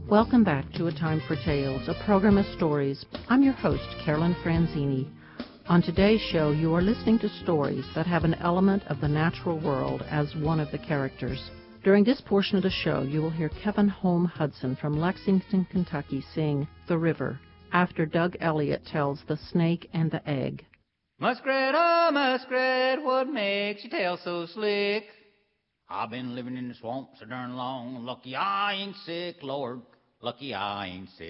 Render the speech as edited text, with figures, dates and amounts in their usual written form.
Welcome back to A Time for Tales, a program of stories. I'm your host, Carolyn Franzini. On today's show, you are listening to stories that have an element of the natural world as one of the characters. During this portion of the show, you will hear Kevin Holm Hudson from Lexington, Kentucky sing The River, after Doug Elliott tells The Snake and the Egg. Muskrat, oh muskrat, what makes your tail so slick? I've been living in the swamp so darn long, lucky I ain't sick, Lord, lucky I ain't sick.